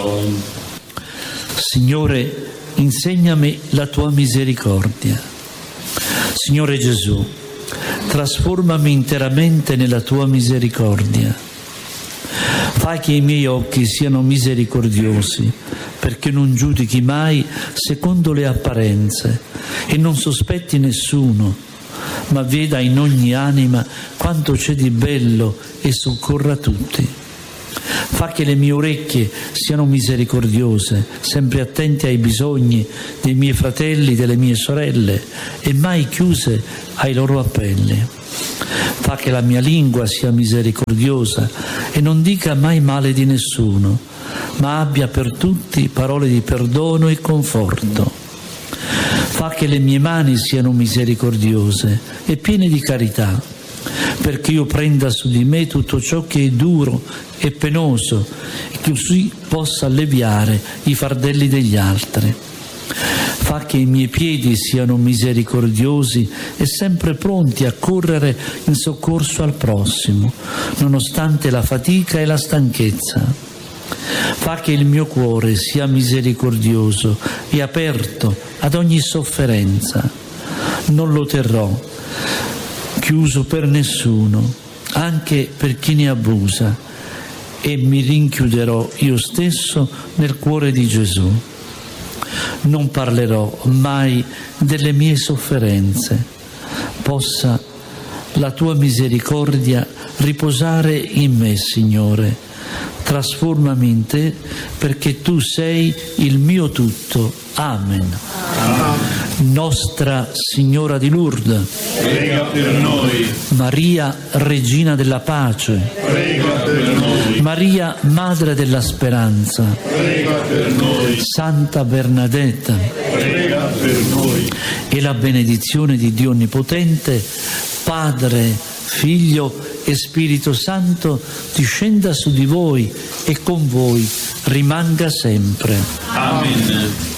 Signore, insegnami la tua misericordia. Signore Gesù, trasformami interamente nella tua misericordia. Fai che i miei occhi siano misericordiosi, perché non giudichi mai secondo le apparenze e non sospetti nessuno, ma veda in ogni anima quanto c'è di bello e soccorra tutti. Fa che le mie orecchie siano misericordiose, sempre attente ai bisogni dei miei fratelli, delle mie sorelle e mai chiuse ai loro appelli. Fa che la mia lingua sia misericordiosa e non dica mai male di nessuno, ma abbia per tutti parole di perdono e conforto. Fa che le mie mani siano misericordiose e piene di carità, perché io prenda su di me tutto ciò che è duro e penoso e così possa alleviare i fardelli degli altri. Fa che i miei piedi siano misericordiosi e sempre pronti a correre in soccorso al prossimo, nonostante la fatica e la stanchezza. Fa che il mio cuore sia misericordioso e aperto ad ogni sofferenza. Non lo terrò chiuso per nessuno, anche per chi ne abusa, e mi rinchiuderò io stesso nel cuore di Gesù. Non parlerò mai delle mie sofferenze. Possa la tua misericordia riposare in me, Signore. Trasformami in te, perché tu sei il mio tutto. Amen. Nostra Signora di Lourdes, prega per noi. Maria, Regina della Pace, Prega per noi. Maria, Madre della Speranza, Prega per noi. Santa Bernadetta, Prega per noi. e la benedizione di Dio Onnipotente, Padre, Figlio e Spirito Santo, discenda su di voi e con voi rimanga sempre. Amen.